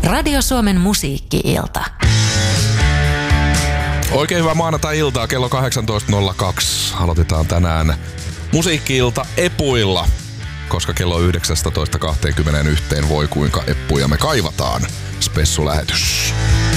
Radio Suomen musiikki-ilta. Oikein hyvää maanantai-iltaa, kello 18.02. Aloitetaan tänään musiikki-ilta epuilla, koska kello 19.21 voi kuinka eppuja me kaivataan. Spessulähetys.